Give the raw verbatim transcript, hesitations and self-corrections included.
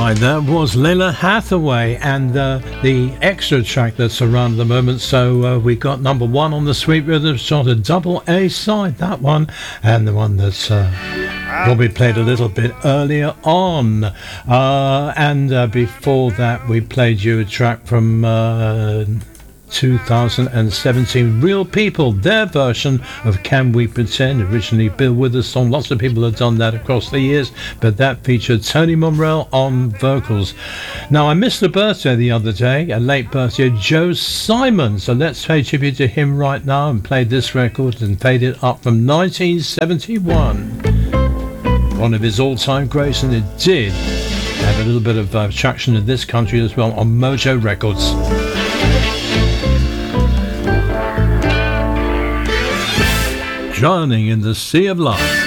Right, that was Lalah Hathaway and uh, the extra track that's around at the moment. So uh, we got number one on the Sweet Rhythm chart, a double A side, that one, and the one that's uh, Robbie played a little bit earlier on. Uh, and uh, before that, we played you a track from uh, two thousand seventeen, Real People, their version of Can We Pretend, originally Bill Withers' song. Lots of people have done that across the years, but that featured Tony Monreal on vocals. Now, I missed a birthday the other day, a late birthday, Joe Simon, so let's pay tribute to him right now and play this record and fade it up from nineteen seventy-one. One of his all-time greats, and it did have a little bit of uh, traction in this country as well on Mojo Records. Drowning in the Sea of Love.